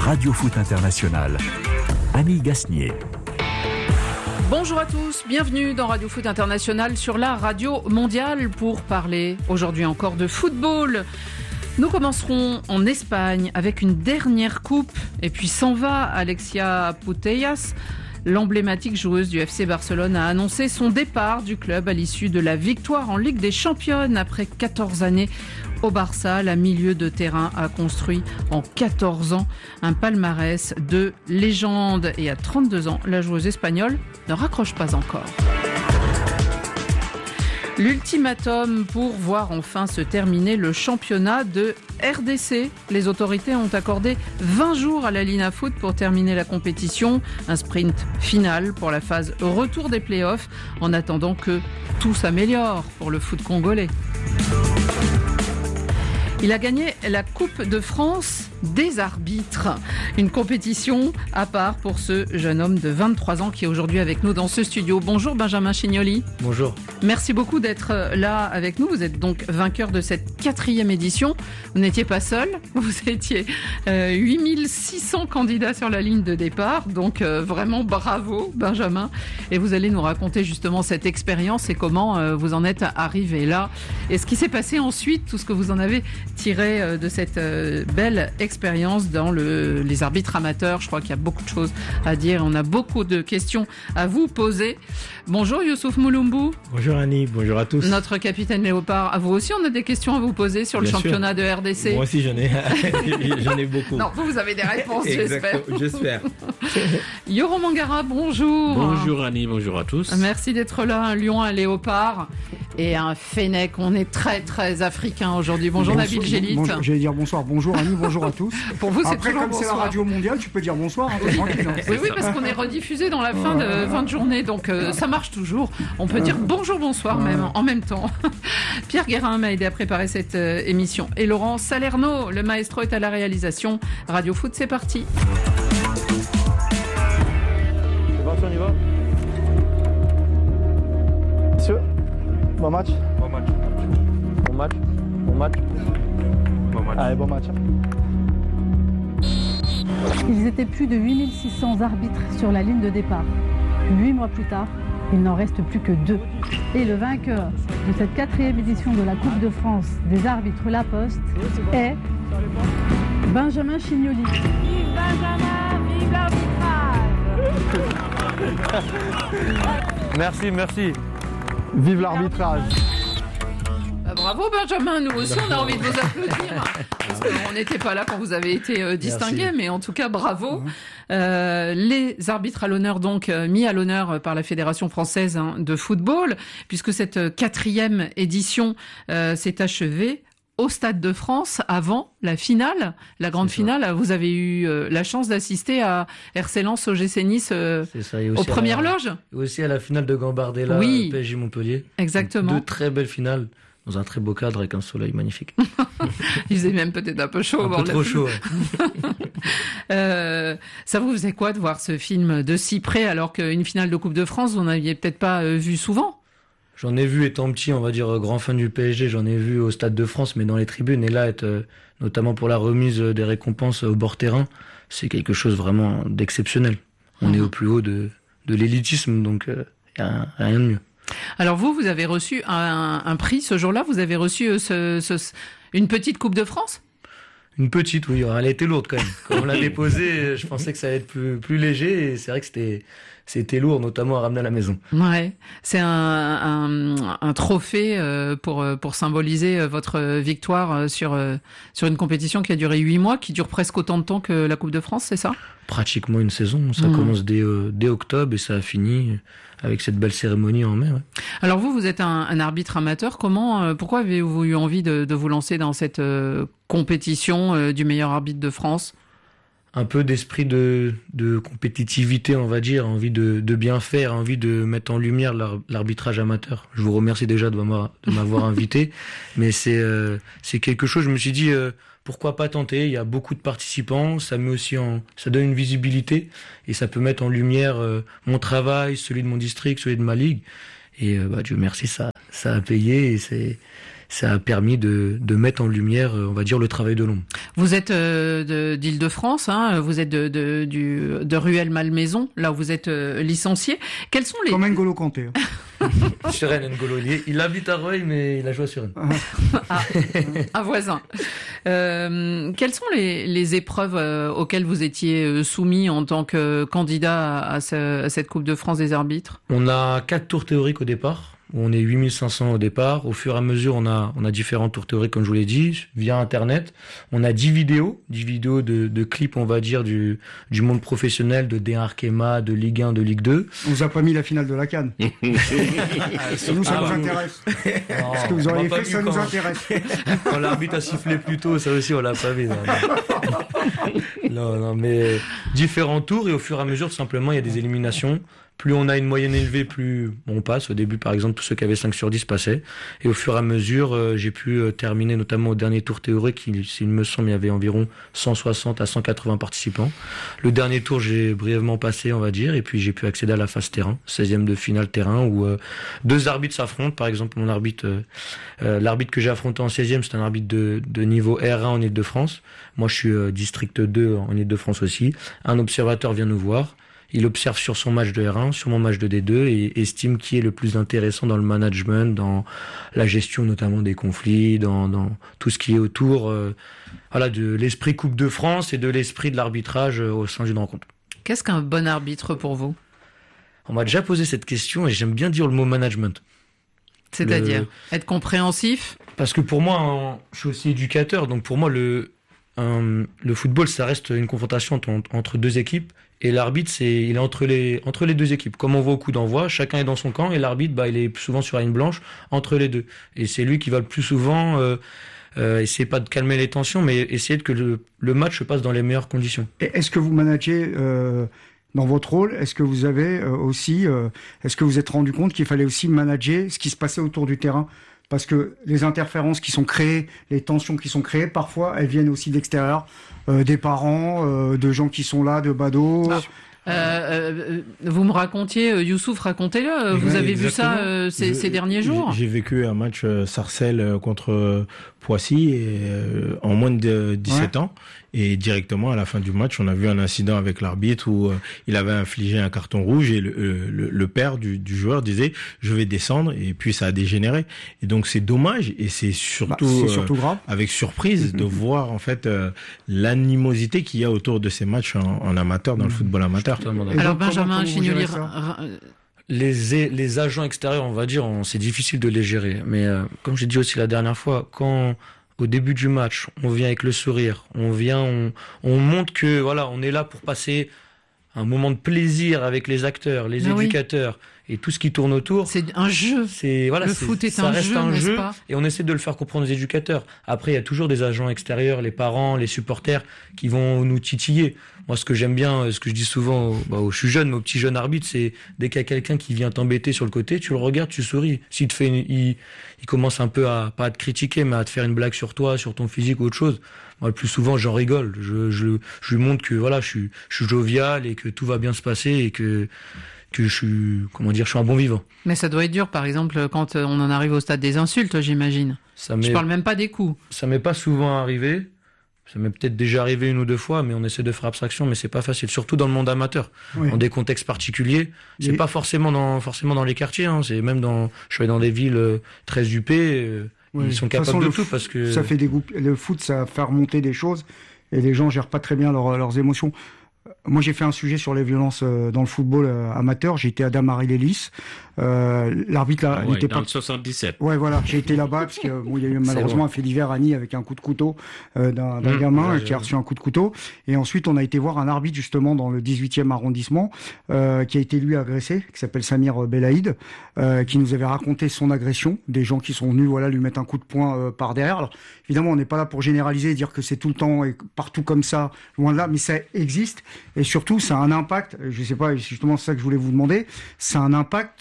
Radio Foot International. Annie Gasnier. Bonjour à tous, bienvenue dans Radio Foot International sur la radio mondiale pour parler aujourd'hui encore de football. Nous commencerons en Espagne avec une dernière coupe et puis s'en va Alexia Putellas. L'emblématique joueuse du FC Barcelone a annoncé son départ du club à l'issue de la victoire en Ligue des Championnes après 14 années au Barça. La milieu de terrain a construit en 14 ans un palmarès de légende et à 32 ans, la joueuse espagnole ne raccroche pas encore. L'ultimatum pour voir enfin se terminer le championnat de RDC. Les autorités ont accordé 20 jours à la Lina Foot pour terminer la compétition. Un sprint final pour la phase retour des playoffs en attendant que tout s'améliore pour le foot congolais. Il a gagné la Coupe de France des arbitres. Une compétition à part pour ce jeune homme de 23 ans qui est aujourd'hui avec nous dans ce studio. Bonjour Benjamin Chignoli. Bonjour. Merci beaucoup d'être là avec nous. Vous êtes donc vainqueur de cette 4e édition. Vous n'étiez pas seul. Vous étiez 8600 candidats sur la ligne de départ. Donc vraiment bravo Benjamin. Et vous allez nous raconter justement cette expérience et comment vous en êtes arrivé là. Et ce qui s'est passé ensuite, tout ce que vous en avez tiré de cette belle expérience dans les arbitres amateurs. Je crois qu'il y a beaucoup de choses à dire. On a beaucoup de questions à vous poser. Bonjour Youssouf Moulombou. Bonjour Annie, bonjour à tous. Notre capitaine Léopard. À vous aussi, on a des questions à vous poser sur le championnat de RDC. Moi aussi, j'en ai beaucoup. Non, vous avez des réponses, j'espère. Yoro Mangara, bonjour. Bonjour Annie, bonjour à tous. Merci d'être là. Un lion, un léopard et un fennec. On est très, très africain aujourd'hui. Bonjour Nabil Gélit. J'allais dire bonsoir. Bonjour Annie, bonjour à tous. Pour vous, c'est après, toujours comme bonsoir. C'est la radio mondiale, tu peux dire bonsoir, hein, tranquille. Oui, parce qu'on est rediffusé dans la fin de journée, donc ça marche toujours. On peut dire bonjour, bonsoir même, en même temps. Pierre Guérin m'a aidé à préparer cette émission. Et Laurent Salerno, le maestro, est à la réalisation. Radio Foot, c'est parti. C'est parti, on y va. Messieurs, bon match. Bon match. Bon match. Bon match. Bon match. Allez, bon match. Ils étaient plus de 8600 arbitres sur la ligne de départ. 8 mois plus tard, il n'en reste plus que 2. Et le vainqueur de cette 4e édition de la Coupe de France des arbitres La Poste est Benjamin Chignoli. Vive Benjamin, vive l'arbitrage. Merci. Vive l'arbitrage. Bravo Benjamin, nous aussi on a envie de vous applaudir parce qu'on n'était pas là quand vous avez été distingué. Merci. Mais en tout cas bravo. Les arbitres à l'honneur donc mis à l'honneur par la Fédération française de football puisque cette 4e édition s'est achevée au Stade de France avant la finale, la grande finale. Vous avez eu la chance d'assister à RC Lens OGC Nice aux premières loges. Et aussi à la finale de Gambardella, PSG Montpellier. Exactement. 2 très belles finales. Dans un très beau cadre avec un soleil magnifique. Il faisait même peut-être un peu chaud. Un peu trop chaud. Ça vous faisait quoi de voir ce film de si près alors qu'une finale de Coupe de France, vous n'aviez peut-être pas vu souvent? J'en ai vu étant petit, on va dire grand fan du PSG, j'en ai vu au Stade de France, mais dans les tribunes. Et là, être notamment pour la remise des récompenses au bord terrain, c'est quelque chose vraiment d'exceptionnel. On est au plus haut de l'élitisme, donc il n'y a rien de mieux. Alors vous avez reçu un prix ce jour-là. Vous avez reçu une petite Coupe de France. Une petite, oui. Elle a été lourde quand même. Quand on l'a déposée, je pensais que ça allait être plus léger. Et c'est vrai que c'était lourd, notamment à ramener à la maison. Ouais, c'est un trophée pour symboliser votre victoire sur une compétition qui a duré 8 mois, qui dure presque autant de temps que la Coupe de France, c'est ça? Pratiquement une saison. Ça commence dès octobre et ça a fini avec cette belle cérémonie en mai. Ouais. Alors vous êtes un arbitre amateur. Pourquoi avez-vous eu envie de vous lancer dans cette compétition du meilleur arbitre de France? Un peu d'esprit de compétitivité, on va dire, envie de bien faire, envie de mettre en lumière l'arbitrage amateur. Je vous remercie déjà de m'avoir invité, mais c'est quelque chose, je me suis dit, pourquoi pas tenter? Il y a beaucoup de participants, ça donne une visibilité et ça peut mettre en lumière mon travail, celui de mon district, celui de ma ligue. Et Dieu merci, ça a payé et ça a permis de mettre en lumière, on va dire, le travail de l'ombre. Vous êtes d'Île-de-France, hein, vous êtes de Rueil-Malmaison, là où vous êtes licencié. Quels sont les... Comme N'Golo Kanté. Suresnes N'Golo, il habite à Rueil, mais il a joué à Suresnes. Un voisin. Quelles sont les épreuves auxquelles vous étiez soumis en tant que candidat à cette Coupe de France des arbitres? On a 4 tours théoriques au départ. On est 8500 au départ. Au fur et à mesure, on a différents tours théoriques, comme je vous l'ai dit, via Internet. On a 10 vidéos de clips, on va dire, du monde professionnel, de D1 Arkema, de Ligue 1, de Ligue 2. On vous a pas mis la finale de la CAN. Nous, ça nous intéresse. Ce que vous auriez fait, ça nous intéresse. Quand l'arbitre a sifflé plus tôt, ça aussi, on l'a pas vu. Non, mais différents tours, et au fur et à mesure, tout simplement, il y a des éliminations. Plus on a une moyenne élevée, plus on passe. Au début, par exemple, tous ceux qui avaient 5 sur 10 passaient. Et au fur et à mesure, j'ai pu terminer, notamment au dernier tour théorique, il me semble, il y avait environ 160 à 180 participants. Le dernier tour, j'ai brièvement passé, on va dire, et puis j'ai pu accéder à la phase terrain, 16e de finale terrain, où 2 arbitres s'affrontent. Par exemple, mon arbitre, l'arbitre que j'ai affronté en 16e, c'est un arbitre de niveau R1 en Île-de-France. Moi, je suis district 2 en Île-de-France aussi. Un observateur vient nous voir. Il observe sur son match de R1, sur mon match de D2 et estime qui est le plus intéressant dans le management, dans la gestion notamment des conflits, dans tout ce qui est autour de l'esprit Coupe de France et de l'esprit de l'arbitrage au sein d'une rencontre. Qu'est-ce qu'un bon arbitre pour vous? On m'a déjà posé cette question et j'aime bien dire le mot management. C'est-à-dire être compréhensif? Parce que pour moi, je suis aussi éducateur, donc pour moi le football, ça reste une confrontation entre 2 équipes. Et l'arbitre, il est entre les 2 équipes. Comme on voit au coup d'envoi, chacun est dans son camp et l'arbitre, il est plus souvent sur la ligne blanche entre les deux. Et c'est lui qui va le plus souvent essayer pas de calmer les tensions, mais essayer que le match se passe dans les meilleures conditions. Et est-ce que vous managez dans votre rôle? Est-ce que vous avez est-ce que vous êtes rendu compte qu'il fallait aussi manager ce qui se passait autour du terrain? Parce que les interférences qui sont créées, les tensions qui sont créées, parfois, elles viennent aussi de l'extérieur, des parents, de gens qui sont là, de badauds. Vous me racontiez, Youssouf, racontez-le. Vous avez vu ça ces derniers jours? J'ai vécu un match Sarcelles contre Poissy en moins de 17 ans. Et directement, à la fin du match, on a vu un incident avec l'arbitre où il avait infligé un carton rouge et le père du joueur disait « je vais descendre » et puis ça a dégénéré. Et donc c'est dommage et c'est surtout grave. Avec surprise de voir en fait l'animosité qu'il y a autour de ces matchs en amateur, dans le football amateur. Alors Benjamin Chignoli... Les agents extérieurs, on va dire, c'est difficile de les gérer. Mais comme j'ai dit aussi la dernière fois, quand au début du match, on vient avec le sourire, on montre que voilà, on est là pour passer un moment de plaisir avec les acteurs, les éducateurs et tout ce qui tourne autour. C'est un jeu. Le foot est un jeu, n'est-ce pas ? Et on essaie de le faire comprendre aux éducateurs. Après, il y a toujours des agents extérieurs, les parents, les supporters qui vont nous titiller. Moi, ce que j'aime bien, ce que je dis souvent, je suis jeune, mais aux petits jeunes arbitres, c'est dès qu'il y a quelqu'un qui vient t'embêter sur le côté, tu le regardes, tu souris. S'il te fait il commence un peu pas à te critiquer, mais à te faire une blague sur toi, sur ton physique ou autre chose. Moi, le plus souvent, j'en rigole. Je lui montre que voilà, je suis jovial et que tout va bien se passer et que je suis un bon vivant. Mais ça doit être dur, par exemple, quand on en arrive au stade des insultes, j'imagine. Je parle même pas des coups. Ça m'est pas souvent arrivé. Ça m'est peut-être déjà arrivé 1 ou 2 fois, mais on essaie de faire abstraction, mais c'est pas facile. Surtout dans le monde amateur. Oui. Dans des contextes particuliers. C'est pas forcément dans les quartiers, hein. C'est même je vais dans des villes très huppées, ils sont capables de tout parce que... Ça fait le foot, ça fait remonter des choses, et les gens gèrent pas très bien leurs émotions. Moi, j'ai fait un sujet sur les violences dans le football amateur. J'ai été à Damary-les-Lys. L'arbitre là, il était dans le 77. Ouais, voilà. J'ai été là-bas parce que il y a eu malheureusement un fait divers à Nice avec un coup de couteau d'un gamin qui a reçu un coup de couteau. Et ensuite, on a été voir un arbitre justement dans le 18e arrondissement qui a été lui agressé, qui s'appelle Samir Belaïd, qui nous avait raconté son agression, des gens qui sont venus lui mettre un coup de poing par derrière. Alors, évidemment, on n'est pas là pour généraliser et dire que c'est tout le temps et partout comme ça, loin de là, mais ça existe. Et surtout, ça a un impact, je sais pas, c'est justement ça que je voulais vous demander, ça a un impact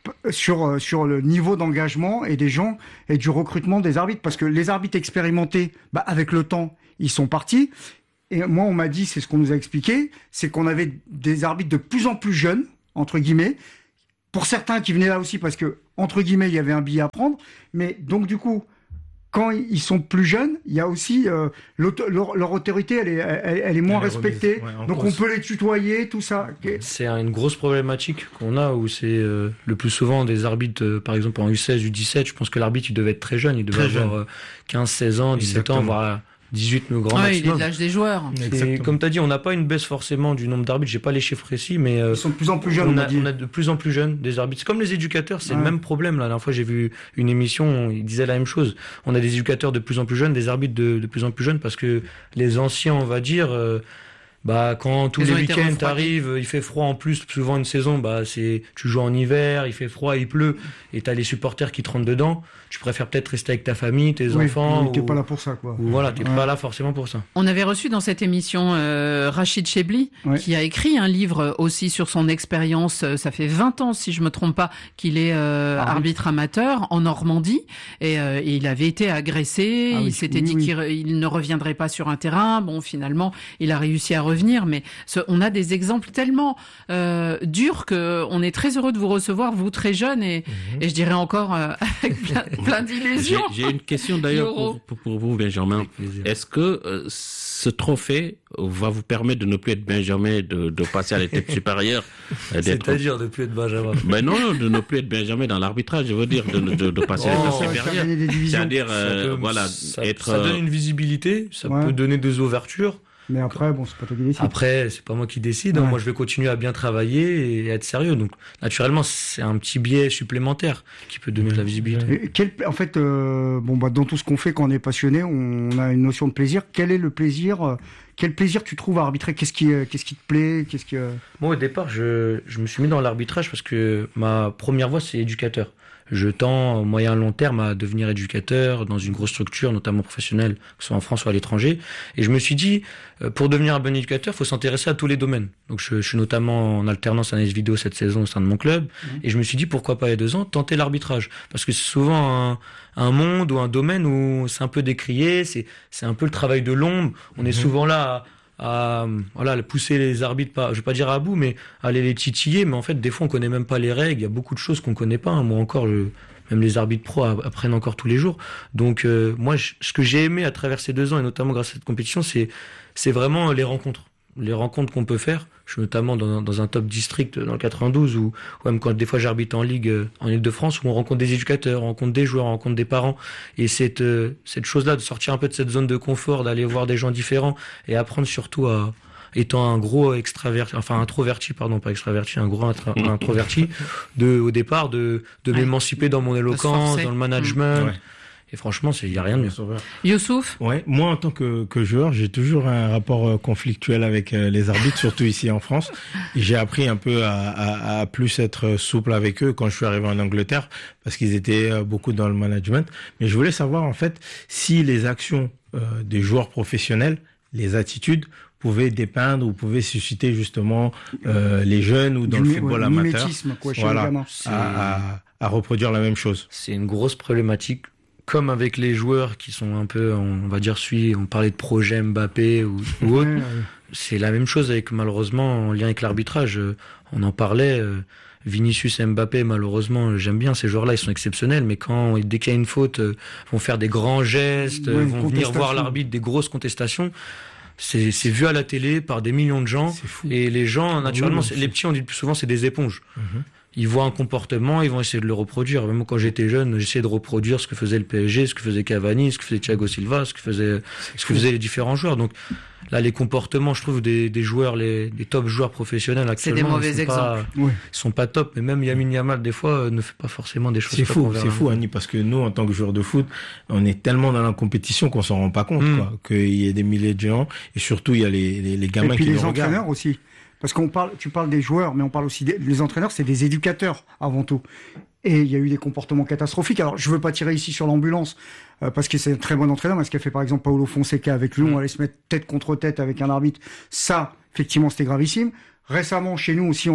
sur le niveau d'engagement et des gens et du recrutement des arbitres. Parce que les arbitres expérimentés, avec le temps, ils sont partis. Et moi, on m'a dit, c'est ce qu'on nous a expliqué, c'est qu'on avait des arbitres de plus en plus jeunes, entre guillemets, pour certains qui venaient là aussi parce que, entre guillemets, il y avait un billet à prendre. Mais donc, du coup, quand ils sont plus jeunes, il y a aussi leur autorité, elle est moins respectée. Donc on peut les tutoyer, tout ça. C'est une grosse problématique qu'on a où c'est le plus souvent des arbitres, par exemple en U16, U17, je pense que l'arbitre il devait être très jeune, il devait avoir 15, 16 ans, 17 Exactement. ans, voire 18 le grand maximum. Il est de l'âge des joueurs. Et comme tu as dit, on n'a pas une baisse forcément du nombre d'arbitres, j'ai pas les chiffres précis, mais ils sont de plus en plus jeunes. On a de plus en plus jeunes des arbitres. C'est comme les éducateurs, c'est le même problème. La dernière fois, j'ai vu une émission, ils disaient la même chose. On a des éducateurs de plus en plus jeunes, des arbitres de plus en plus jeunes, parce que les anciens, on va dire, quand tous les week-ends t'arrivent, il fait froid en plus, souvent une saison, tu joues en hiver, il fait froid, il pleut, et t'as les supporters qui te rentrent dedans. Tu préfères peut-être rester avec ta famille, tes enfants. T'es pas là pour ça, quoi. Ou voilà, t'es pas là forcément pour ça. On avait reçu dans cette émission Rachid Chebli, qui a écrit un livre aussi sur son expérience. Ça fait 20 ans, si je me trompe pas, qu'il est arbitre amateur en Normandie, et il avait été agressé. Il s'était dit qu'il ne reviendrait pas sur un terrain. Bon, finalement, il a réussi à revenir, mais on a des exemples tellement durs que on est très heureux de vous recevoir, vous très jeune, et je dirais encore avec plein d'illusions. J'ai une question d'ailleurs pour vous, Benjamin. Est-ce que ce trophée va vous permettre de ne plus être Benjamin, de passer à l'étape supérieure? C'est-à-dire de plus être Benjamin? Ben non, de ne plus être Benjamin dans l'arbitrage, je veux dire, de passer à l'étape supérieure. C'est-à-dire, ça donne une visibilité, ça peut donner des ouvertures. Mais après, c'est pas toi qui décide. Après, c'est pas moi qui décide. Moi, je vais continuer à bien travailler et être sérieux. Donc, naturellement, c'est un petit biais supplémentaire qui peut donner de la visibilité. En fait, dans tout ce qu'on fait, quand on est passionné, on a une notion de plaisir. Quel est le plaisir Quel plaisir tu trouves à arbitrer? Qu'est-ce qui te plaît? Moi, au départ, je me suis mis dans l'arbitrage parce que ma première voie, c'est éducateur. Je tends, moyen long terme, à devenir éducateur dans une grosse structure, notamment professionnelle, que ce soit en France ou à l'étranger. Et je me suis dit, pour devenir un bon éducateur, il faut s'intéresser à tous les domaines. Donc je suis notamment en alternance analyse vidéo cette saison au sein de mon club. Et je me suis dit, pourquoi pas il y a 2 ans, tenter l'arbitrage. Parce que c'est souvent un monde ou un domaine où c'est un peu décrié, c'est un peu le travail de l'ombre. On est souvent là à pousser les arbitres, je vais pas dire à bout, mais à aller les titiller. Mais en fait, des fois, on connaît même pas les règles. Il y a beaucoup de choses qu'on connaît pas. Moi encore, même les arbitres pros apprennent encore tous les jours. Donc, moi, ce que j'ai aimé à travers ces 2 ans, et notamment grâce à cette compétition, c'est vraiment les rencontres. Les rencontres qu'on peut faire. Je suis notamment dans un top district dans le 92 ou même quand des fois j'arbitre en Ligue en Ile-de-France où on rencontre des éducateurs, on rencontre des joueurs, on rencontre des parents. Et cette chose-là de sortir un peu de cette zone de confort, d'aller voir des gens différents et apprendre surtout étant un gros introverti, pas extraverti, un gros introverti, au départ de m'émanciper dans mon éloquence, dans le management. Et franchement, il n'y a rien de mieux. Youssouf? Ouais, moi, en tant que joueur, j'ai toujours un rapport conflictuel avec les arbitres, surtout ici en France. J'ai appris un peu à plus être souple avec eux quand je suis arrivé en Angleterre, parce qu'ils étaient beaucoup dans le management. Mais je voulais savoir, en fait, si les actions des joueurs professionnels, les attitudes, pouvaient dépeindre ou pouvaient susciter justement les jeunes ou dans le football amateur, à reproduire la même chose. C'est une grosse problématique. Comme avec les joueurs qui sont un peu, on va dire, on parlait de projet Mbappé ou autre. C'est la même chose malheureusement, en lien avec l'arbitrage. On en parlait, Vinicius et Mbappé, malheureusement, j'aime bien ces joueurs-là, ils sont exceptionnels, mais dès qu'il y a une faute, vont faire des grands gestes, vont venir voir l'arbitre, des grosses contestations. C'est vu à la télé par des millions de gens. Et les gens, naturellement, les petits, on dit plus souvent, c'est des éponges. Ils voient un comportement, ils vont essayer de le reproduire. Même quand j'étais jeune, j'essayais de reproduire ce que faisait le PSG, ce que faisait Cavani, ce que faisait Thiago Silva, ce que faisaient les différents joueurs. Donc là, les comportements, je trouve, des joueurs, des top joueurs professionnels actuellement, c'est des mauvais exemples. Ils sont pas top. Mais même Lamine Yamal, des fois, ne fait pas forcément des choses. C'est fou, Annie, parce que nous, en tant que joueurs de foot, on est tellement dans la compétition qu'on s'en rend pas compte, qu'il y a des milliers de géants, et surtout il y a les gamins qui nous regardent. Et puis les entraîneurs aussi. Parce tu parles des joueurs, mais on parle aussi des entraîneurs, c'est des éducateurs avant tout. Et il y a eu des comportements catastrophiques. Alors, je veux pas tirer ici sur l'ambulance, parce que c'est un très bon entraîneur, mais ce qu'a fait par exemple Paulo Fonseca avec Lyon, on allait se mettre tête contre tête avec un arbitre, ça, effectivement, c'était gravissime. récemment, chez nous aussi,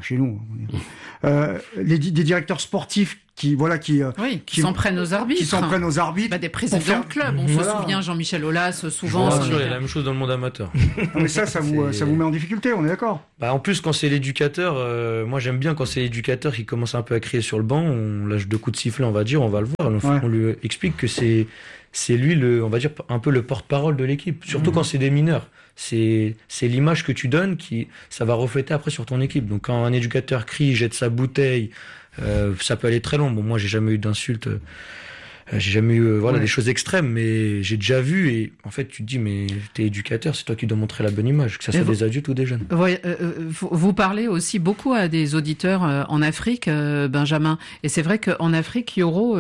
des directeurs sportifs qui s'en prennent aux arbitres. Qui s'en prennent aux arbitres. Des présidents de club. On se souvient, Jean-Michel Aulas, souvent. Il y a la même chose dans le monde amateur. Mais ça vous met en difficulté, on est d'accord. En plus, quand c'est l'éducateur, moi j'aime bien quand c'est l'éducateur qui commence un peu à crier sur le banc, on lâche 2 coups de sifflet, on va dire, on va le voir. On lui explique que c'est lui on va dire, un peu le porte-parole de l'équipe. Surtout quand c'est des mineurs. C'est l'image que tu donnes ça va refléter après sur ton équipe. Donc quand un éducateur crie, jette sa bouteille, ça peut aller très loin. Bon, moi j'ai jamais eu d'insultes, j'ai jamais eu des choses extrêmes, mais j'ai déjà vu, et en fait tu te dis, mais t'es éducateur, c'est toi qui dois montrer la bonne image, que ça soit des adultes ou des jeunes. Vous parlez aussi beaucoup à des auditeurs en Afrique, Benjamin, et c'est vrai qu'en Afrique, Yoro,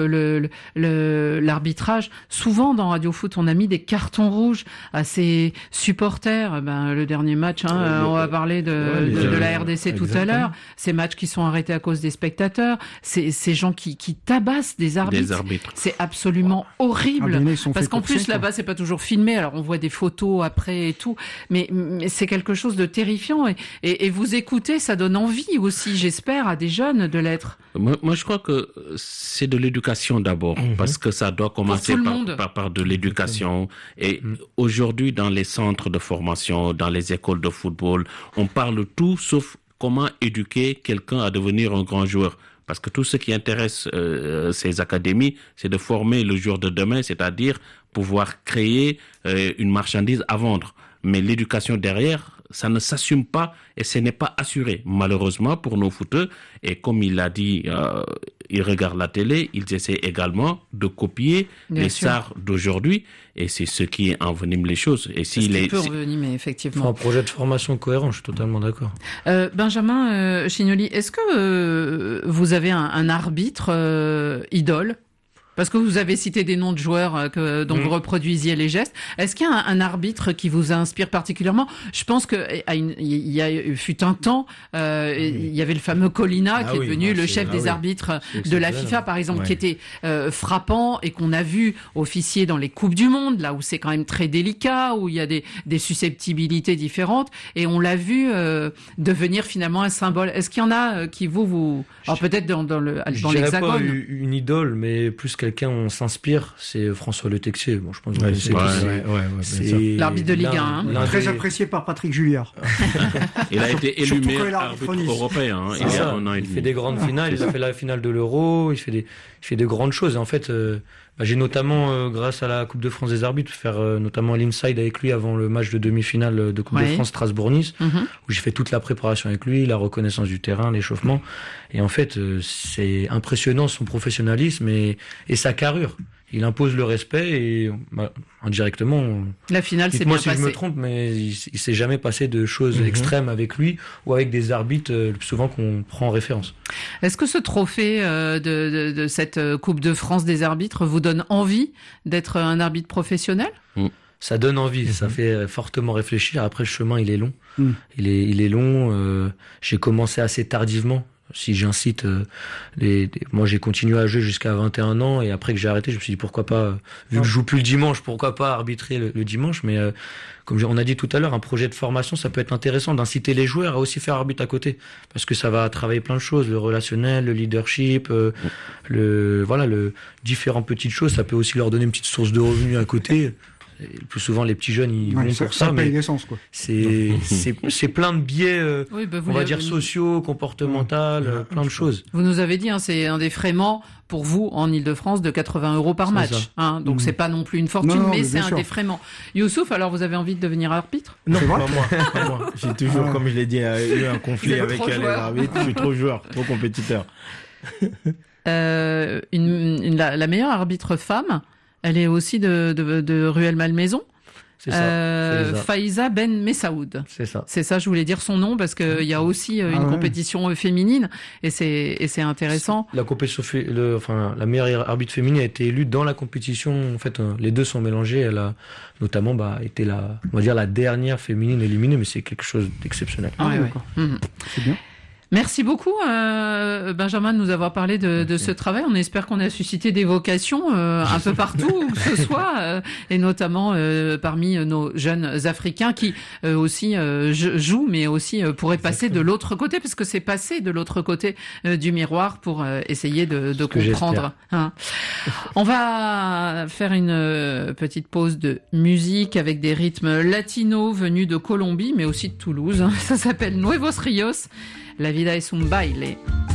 l'arbitrage, souvent dans Radio Foot, on a mis des cartons rouges à ses supporters. Le dernier match, on va parler de la RDC tout à l'heure, ces matchs qui sont arrêtés à cause des spectateurs, ces gens qui tabassent des arbitres. C'est absolument horrible, parce qu'en plus là-bas c'est pas toujours filmé, alors on voit des photos après et tout, mais c'est quelque chose de terrifiant, et vous écoutez, ça donne envie aussi, j'espère, à des jeunes de l'être. Moi je crois que c'est de l'éducation d'abord, parce que ça doit commencer par de l'éducation, et aujourd'hui dans les centres de formation, dans les écoles de football, on parle tout sauf comment éduquer quelqu'un à devenir un grand joueur. Parce que tout ce qui intéresse ces académies, c'est de former le joueur de demain, c'est-à-dire pouvoir créer une marchandise à vendre. Mais l'éducation derrière, ça ne s'assume pas et ce n'est pas assuré, malheureusement, pour nos footeux. Et comme il l'a dit, ils regardent la télé, ils essaient également de copier les stars d'aujourd'hui, et c'est ce qui envenime les choses. Et peut envenimer, effectivement. Un projet de formation cohérent, je suis totalement d'accord. Benjamin Chignoli, est-ce que vous avez un arbitre idole ? Parce que vous avez cité des noms de joueurs dont vous reproduisiez les gestes. Est-ce qu'il y a un arbitre qui vous inspire particulièrement ? Je pense il fut un temps, il y avait le fameux Colina qui est devenu le chef des arbitres de la FIFA, par exemple, qui était frappant et qu'on a vu officier dans les Coupes du Monde, là où c'est quand même très délicat, où il y a des susceptibilités différentes, et on l'a vu devenir finalement un symbole. Est-ce qu'il y en a qui alors peut-être dans l'Hexagone ? Je dirais pas une idole, mais plus quelqu'un on s'inspire, c'est François Le Texier. Bon, je pense que c'est l'arbitre de Ligue 1. Très apprécié par Patrick Julliard. Il a été élu meilleur arbitre européen. Il fait des grandes finales, il a fait la finale de l'Euro, il fait des grandes choses. Et en fait, j'ai notamment, grâce à la Coupe de France des arbitres, faire notamment l'inside avec lui avant le match de demi-finale de Coupe de France Strasbourg-Nice, où j'ai fait toute la préparation avec lui, la reconnaissance du terrain, l'échauffement. Et en fait, c'est impressionnant son professionnalisme et sa carrure. Il impose le respect et indirectement. La finale, c'est bien passé. Moi, si je me trompe, mais il s'est jamais passé de choses extrêmes avec lui ou avec des arbitres souvent qu'on prend en référence. Est-ce que ce trophée de cette Coupe de France des arbitres vous donne envie d'être un arbitre professionnel ? Ça donne envie, ça fait fortement réfléchir. Après, le chemin, il est long. Il est long. J'ai commencé assez tardivement. Si j'incite, moi j'ai continué à jouer jusqu'à 21 ans, et après que j'ai arrêté, je me suis dit pourquoi pas, vu que je joue plus le dimanche, pourquoi pas arbitrer le dimanche. Mais comme on a dit tout à l'heure, un projet de formation, ça peut être intéressant d'inciter les joueurs à aussi faire arbitre à côté, parce que ça va travailler plein de choses, le relationnel, le leadership, le différentes petites choses. Ça peut aussi leur donner une petite source de revenus à côté. Et le plus souvent, les petits jeunes, ils vont pour ça, mais c'est plein de biais, on va dire sociaux, comportementaux, plein de choses. Vous nous avez dit, c'est un défraiement pour vous en Ile-de-France de 80 € par match. Donc c'est pas non plus une fortune, mais c'est un défraiement. Youssouf, alors vous avez envie de devenir arbitre ? Non, pas moi. J'ai toujours, comme je l'ai dit, eu un conflit avec les arbitres. Je suis trop joueur, trop compétiteur. La meilleure arbitre femme, elle est aussi de Rueil-Malmaison. C'est ça. Faiza Ben Messaoud. C'est ça. C'est ça, je voulais dire son nom parce qu'il y a aussi une compétition féminine et c'est intéressant. La compétition, la meilleure arbitre féminine a été élue dans la compétition. En fait, les deux sont mélangés. Elle a notamment été la dernière féminine éliminée, mais c'est quelque chose d'exceptionnel. C'est bien. Merci beaucoup, Benjamin, de nous avoir parlé de ce travail. On espère qu'on a suscité des vocations un peu partout où que ce soit, et notamment parmi nos jeunes Africains qui aussi jouent, mais aussi pourraient passer de l'autre côté, parce que c'est passer de l'autre côté du miroir pour essayer de comprendre. Hein. On va faire une petite pause de musique avec des rythmes latinos venus de Colombie, mais aussi de Toulouse. Ça s'appelle Nuevos Rios. La vida es un baile.